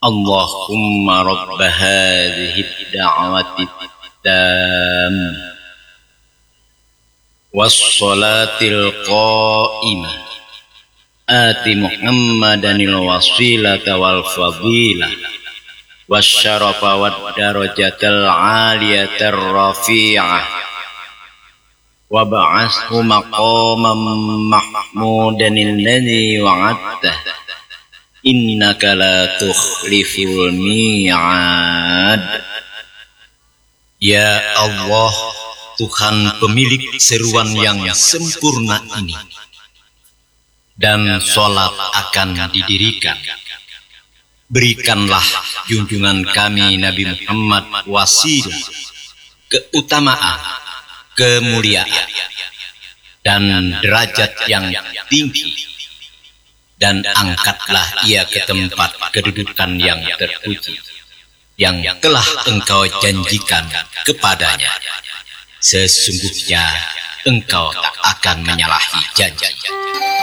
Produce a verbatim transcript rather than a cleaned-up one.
Allahumma rabb hadhihi ad-da'wati tam was-salatil qa'imah ati Muhammadanil wasilata wal fadilah wasyarafa wad darajatal 'aliyatar rafi'ah wa ba'athu maqaman mahmudan alladzi wa'adta innaka la tukhliful mi'ad. Ya Allah, Tuhan pemilik seruan yang sempurna ini, dan sholat akan didirikan. Berikanlah junjungan kami Nabi Muhammad wasilah, keutamaan, kemuliaan, dan derajat yang tinggi, dan angkatlah ia ke tempat kedudukan yang terpuji yang telah engkau janjikan kepadanya. Sesungguhnya engkau tak akan menyalahi janji.